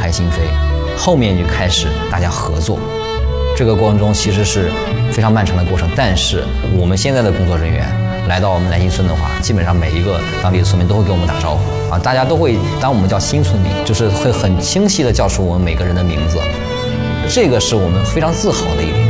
开心扉，后面就开始大家合作。这个过程中其实是非常漫长的过程，但是我们现在的工作人员来到我们南新村的话，基本上每一个当地的村民都会给我们打招呼啊，大家都会当我们叫新村民，就是会很清晰地叫出我们每个人的名字，这个是我们非常自豪的一点。